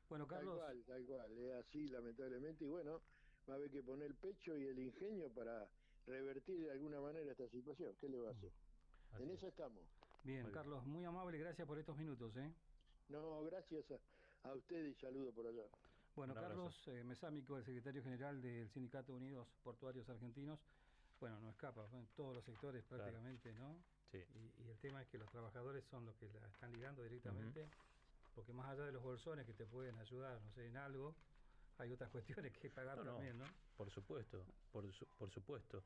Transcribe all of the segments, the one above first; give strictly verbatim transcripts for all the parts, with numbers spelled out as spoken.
Bueno, Tal Carlos, cual, tal cual, es así lamentablemente y bueno, va a haber que poner el pecho y el ingenio para revertir de alguna manera esta situación. ¿Qué le va a hacer? En Así eso es. estamos. bien, Muy bien. Carlos, muy amable, gracias por estos minutos, ¿eh? No, gracias a, a usted y saludo por allá. Bueno, Un abrazo. Carlos eh, Mesámico, el secretario general del Sindicato Unidos Portuarios Argentinos, bueno, no escapa, en todos los sectores Claro. prácticamente, ¿no? Sí. Y, y el tema es que los trabajadores son los que la están ligando Ujú. directamente, porque más allá de los bolsones que te pueden ayudar, no sé, en algo, hay otras cuestiones que pagar No, no, también, ¿no? por supuesto, por, su- por supuesto.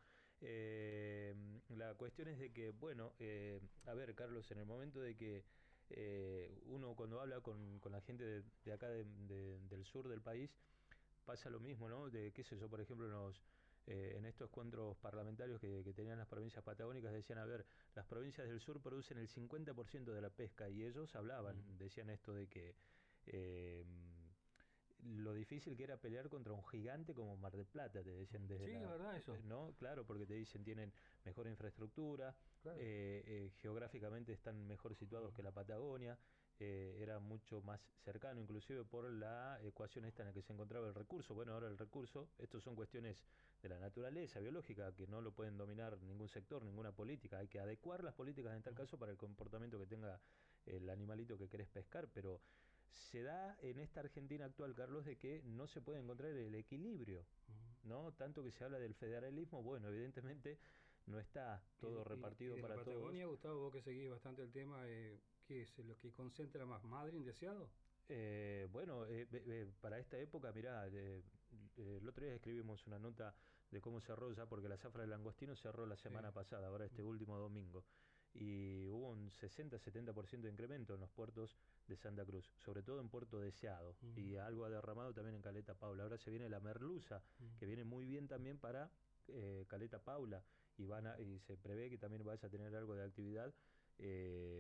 Eh, la cuestión es de que, bueno, eh, a ver, Carlos, en el momento de que eh, uno cuando habla con, con la gente de, de acá de- de- del sur del país, pasa lo mismo, ¿no? De qué sé yo, por ejemplo, en, los, eh, en estos encuentros parlamentarios que, que tenían las provincias patagónicas, decían, a ver, las provincias del sur producen el cincuenta por ciento de la pesca y ellos Mm. hablaban, decían esto de que... eh, lo difícil que era pelear contra un gigante como Mar del Plata, te decían desde Sí, es la... verdad eso, ¿No? Claro, porque te dicen tienen mejor infraestructura, claro. eh, eh, geográficamente están mejor situados que la Patagonia, eh, era mucho más cercano, inclusive por la ecuación esta en la que se encontraba el recurso. Bueno, ahora el recurso, estos son cuestiones de la naturaleza biológica que no lo pueden dominar ningún sector, ninguna política. Hay que adecuar las políticas en tal caso para el comportamiento que tenga el animalito que querés pescar, pero se da en esta Argentina actual, Carlos, de que no se puede encontrar el equilibrio, ¿no? Tanto que se habla del federalismo, bueno, evidentemente no está Y, todo y- y repartido de la para todos. Patagonia, Gustavo, vos que seguís bastante el tema, eh, ¿qué es lo que concentra más? ¿Madre indeseado? Eh, bueno, eh, eh, para esta época, mirá, eh, eh, el otro día escribimos una nota de cómo cerró ya, porque la zafra del langostino cerró la Sí. semana pasada, ahora este último domingo, y hubo un sesenta setenta por ciento de incremento en los puertos de Santa Cruz, sobre todo en Puerto Deseado, Mm, y algo ha derramado también en Caleta Paula. Ahora se viene la merluza, mm, que viene muy bien también para eh, Caleta Paula, y, van a- y se prevé que también vaya a tener algo de actividad. eh,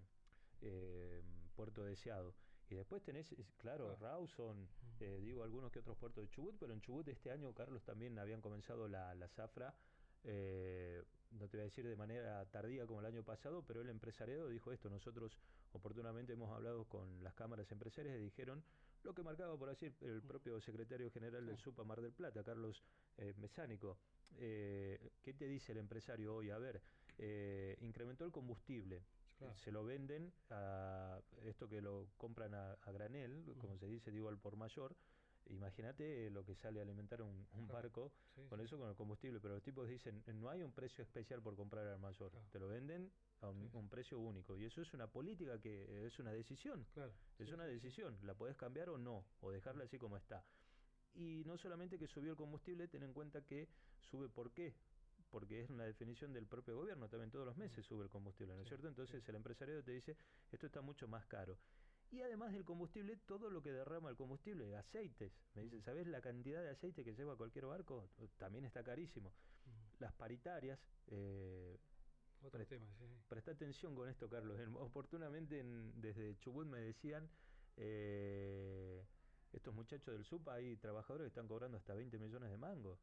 eh, Puerto Deseado. Y después tenés, es- claro, claro. Rawson, eh, digo algunos que otros puertos de Chubut, pero en Chubut este año, Carlos, también habían comenzado la, la zafra, eh, no te voy a decir de manera tardía como el año pasado, pero el empresariado dijo esto. Nosotros oportunamente hemos hablado con las cámaras empresarias y dijeron lo que marcaba por así el propio secretario general del Sí, SUPA Mar del Plata, Carlos eh, Mesánico. Eh, ¿Qué te dice el empresario hoy? A ver, eh, incrementó el combustible, claro. se lo venden a esto que lo compran a, a granel, como se dice, digo, al por mayor. Imagínate lo que sale a alimentar un, un Claro. barco Sí, con sí, eso, sí. con el combustible, pero los tipos dicen, no hay un precio especial por comprar al mayor, Claro. te lo venden a un, Sí, sí. un precio único. Y eso es una política que es una decisión, Claro. es Sí, una sí, sí. decisión, la podés cambiar o no, o dejarla así como está. Y no solamente que subió el combustible, ten en cuenta que sube por qué, porque es una definición del propio gobierno, también todos los meses sube el combustible, ¿no es Sí, cierto? sí. Entonces el empresario te dice, esto está mucho más caro. Y además del combustible, todo lo que derrama el combustible, aceites. Me dice, ¿sabes la cantidad de aceite que lleva cualquier barco? También está carísimo. Las paritarias, eh, Otro pre- tema, sí. presta atención con esto, Carlos. En- oportunamente en- desde Chubut me decían, eh, estos muchachos del SUPA, hay trabajadores que están cobrando hasta veinte millones de mangos.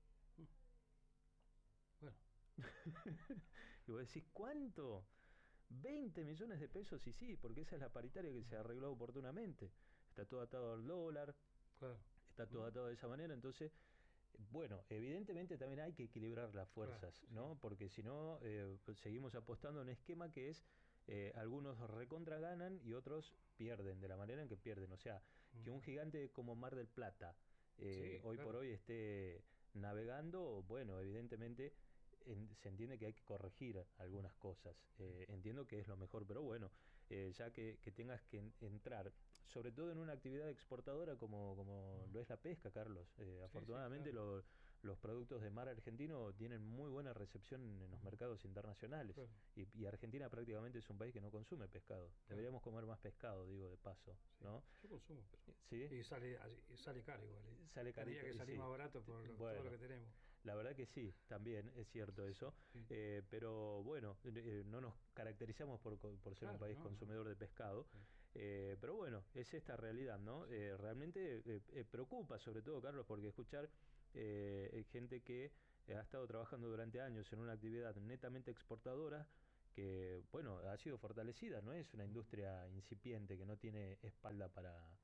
Bueno, Y vos decís, ¿cuánto? Veinte millones de pesos, y sí, porque esa es la paritaria que se arregló oportunamente. Está todo atado al dólar, claro. está todo Mm, atado de esa manera, entonces, bueno, evidentemente también hay que equilibrar las claro, fuerzas, sí. ¿no? Porque si no, eh, seguimos apostando en un esquema que es, eh, algunos recontra ganan y otros pierden, de la manera en que pierden. O sea, que un gigante como Mar del Plata eh, Sí, hoy por claro. hoy esté navegando, bueno, evidentemente en- se entiende que hay que corregir algunas cosas. Sí. Eh, entiendo que es lo mejor, pero bueno, eh, ya que, que tengas que en- entrar, sobre todo en una actividad exportadora como, como lo es la pesca, Carlos. Eh, Sí, sí, afortunadamente claro. lo- los productos de mar argentino tienen muy buena recepción en los mercados internacionales. Claro, Y, y Argentina prácticamente es un país que no consume pescado. claro. Deberíamos comer más pescado, digo, de paso, Sí. ¿no? Yo consumo, pero. Sí, Y sale, y sale caro igual, ¿eh? sale Tendría carito, que y salir más sí. barato T- por lo- todo lo Bueno, que tenemos. la verdad que sí, también es cierto Sí, eso. sí. Eh, pero bueno, eh, no nos caracterizamos por, co- por ser un Claro, país no, no. consumidor de pescado. Sí, Eh, pero bueno, es esta realidad, ¿no? sí. Eh, realmente eh, eh, preocupa, sobre todo, Carlos, porque escuchar eh, gente que ha estado trabajando durante años en una actividad netamente exportadora, que, bueno, ha sido fortalecida, no es una industria incipiente que no tiene espalda para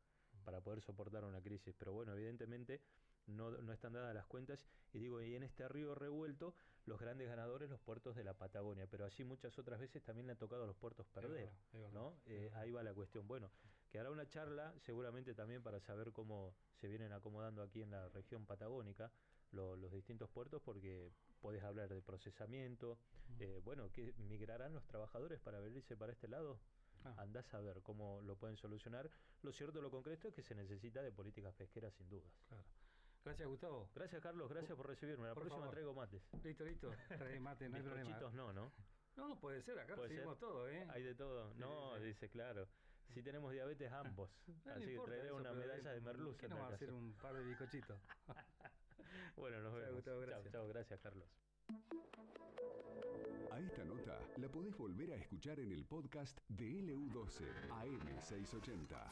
para poder soportar una crisis. Pero bueno, evidentemente no, no están dadas las cuentas, y digo, y en este río revuelto, los grandes ganadores, los puertos de la Patagonia, pero así muchas otras veces también le ha tocado a los puertos perder, verdad, es verdad, ¿no? es Eh, verdad. ahí va la cuestión. Bueno, quedará una charla seguramente también para saber cómo se vienen acomodando aquí en la región patagónica lo, los distintos puertos, porque podés hablar de procesamiento, eh, bueno, que migrarán los trabajadores para venirse para este lado. Ah. Andás a ver cómo lo pueden solucionar. Lo cierto, lo concreto es que se necesita de políticas pesqueras sin dudas. Claro. Gracias, Gustavo. Gracias, Carlos, gracias por recibirme. La Por próxima favor. traigo mates. Listo, listo. Trae mate, no hay problema. Bizcochitos no, ¿no? No, puede ser, acá Puede recibimos ser. todo, ¿eh? Hay de todo. No, Sí, sí. dice, claro. Si tenemos diabetes ambos. No, Así no que importa traeré eso, una pero, medalla eh, de merluza. ¿Qué en nos el va a hacer caso. un par de bizcochitos? Bueno, nos Chao, vemos. Gustavo, Chao, gracias. chao, gracias, Carlos. A esta nota la podés volver a escuchar en el podcast de L U doce A M seiscientos ochenta.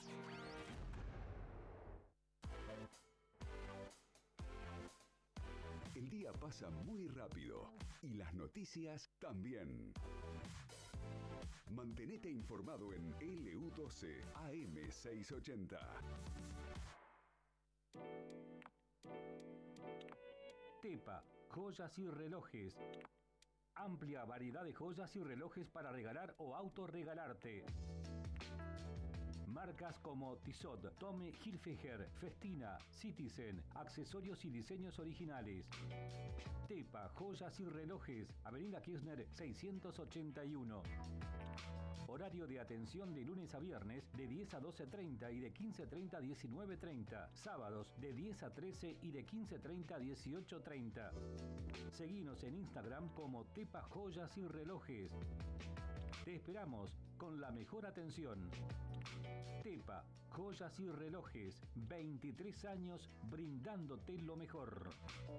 El día pasa muy rápido y las noticias también. Mantenete informado en L U doce A M seiscientos ochenta. Tepa, joyas y relojes. Amplia variedad de joyas y relojes para regalar o autorregalarte. Marcas como Tissot, Tommy Hilfiger, Festina, Citizen, accesorios y diseños originales. Tepa, joyas y relojes, Avenida Kirchner seiscientos ochenta y uno. Horario de atención de lunes a viernes de diez a doce treinta y de quince treinta a diecinueve treinta. Sábados de diez a trece y de quince treinta a dieciocho treinta. Seguinos en Instagram como Tepa Joyas y Relojes. Te esperamos con la mejor atención. Tepa, joyas y relojes, veintitrés años brindándote lo mejor.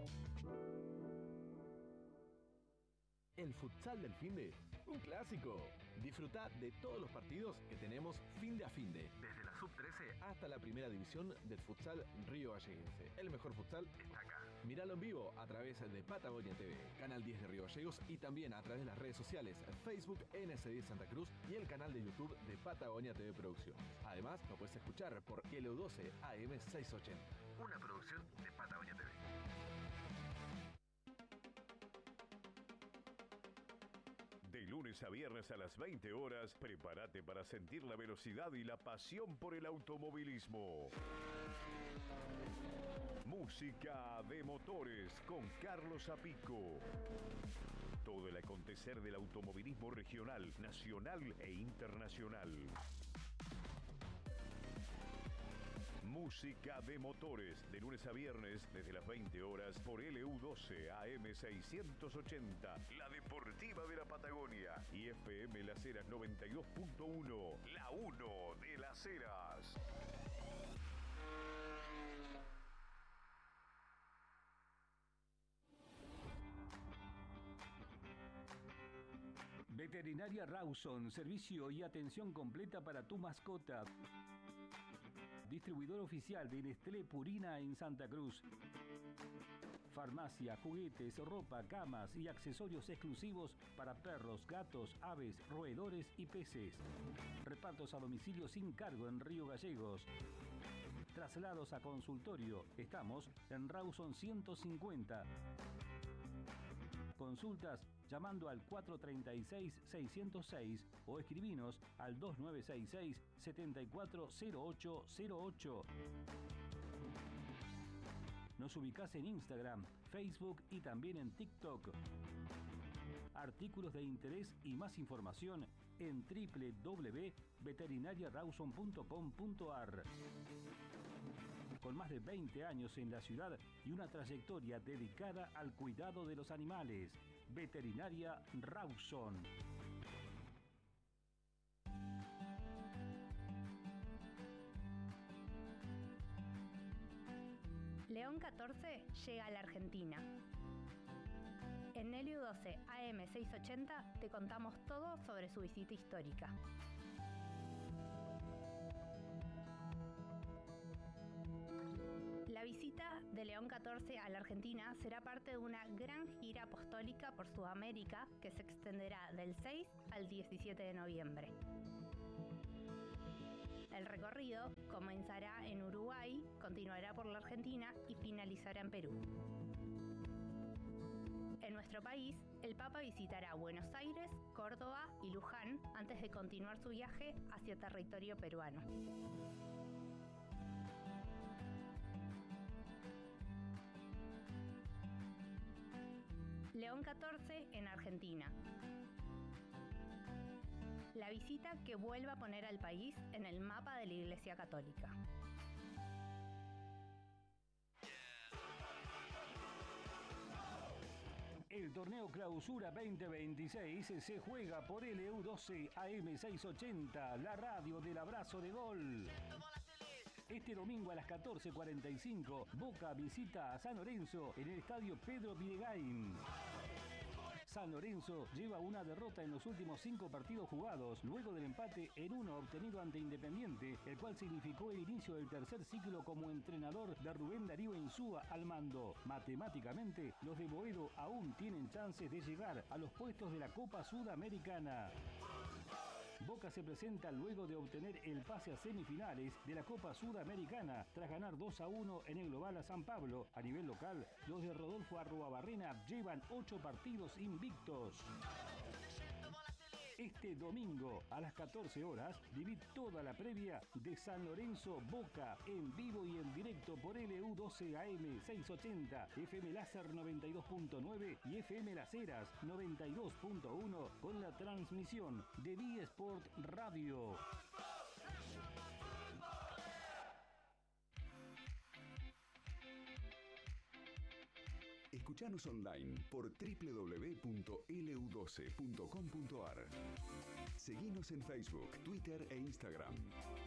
El futsal del finde, un clásico. Disfruta de todos los partidos que tenemos finde a finde. Desde la sub trece hasta la primera división del futsal Río Galleguense. El mejor futsal está acá. Míralo en vivo a través de Patagonia T V, Canal diez de Río Gallegos, y también a través de las redes sociales, Facebook N S diez Santa Cruz y el canal de YouTube de Patagonia T V Producciones. Además, lo puedes escuchar por L U doce A M seiscientos ochenta, una producción de Patagonia T V. De lunes a viernes a las veinte horas, prepárate para sentir la velocidad y la pasión por el automovilismo. Música de motores con Carlos Apico. Todo el acontecer del automovilismo regional, nacional e internacional. Música de motores, de lunes a viernes, desde las veinte horas, por L U doce A M seiscientos ochenta, la deportiva de la Patagonia, y F M Las Heras noventa y dos punto uno, la uno de Las Heras. Veterinaria Rawson, servicio y atención completa para tu mascota. Distribuidor oficial de Nestlé Purina en Santa Cruz. Farmacia, juguetes, ropa, camas y accesorios exclusivos para perros, gatos, aves, roedores y peces. Repartos a domicilio sin cargo en Río Gallegos. Traslados a consultorio. Estamos en Rawson ciento cincuenta. Consultas llamando al cuatro tres seis, seis cero seis o escribinos al dos nueve seis seis, siete cuatro cero ocho cero ocho. Nos ubicás en Instagram, Facebook y también en TikTok. Artículos de interés y más información en doble u doble u doble u punto veterinaria rawson punto com punto a r. Con más de veinte años en la ciudad y una trayectoria dedicada al cuidado de los animales. Veterinaria Rawson. León catorce llega a la Argentina. En L U doce A M seiscientos ochenta te contamos todo sobre su visita histórica. La visita de León catorce a la Argentina será parte de una gran gira apostólica por Sudamérica que se extenderá del seis al diecisiete de noviembre. El recorrido comenzará en Uruguay, continuará por la Argentina y finalizará en Perú. En nuestro país, el Papa visitará Buenos Aires, Córdoba y Luján antes de continuar su viaje hacia territorio peruano. León catorce en Argentina. La visita que vuelve a poner al país en el mapa de la Iglesia Católica. El torneo Clausura veinte veintiséis se juega por L U doce A M seiscientos ochenta, la radio del abrazo de gol. Este domingo a las catorce cuarenta y cinco, Boca visita a San Lorenzo en el estadio Pedro Bidegain. San Lorenzo lleva una derrota en los últimos cinco partidos jugados, luego del empate en uno obtenido ante Independiente, el cual significó el inicio del tercer ciclo como entrenador de Rubén Darío Insúa al mando. Matemáticamente, los de Boedo aún tienen chances de llegar a los puestos de la Copa Sudamericana. Boca se presenta luego de obtener el pase a semifinales de la Copa Sudamericana tras ganar dos a uno en el global a San Pablo. A nivel local, los de Rodolfo Arruabarrena llevan ocho partidos invictos. Este domingo a las catorce horas, viví toda la previa de San Lorenzo Boca en vivo y en directo por L U doce A M seiscientos ochenta, F M Láser noventa y dos punto nueve y F M Las Heras noventa y dos punto uno con la transmisión de V Sport Radio. Escuchanos online por doble u doble u doble u punto L U doce punto com punto A R. Seguinos en Facebook, Twitter e Instagram.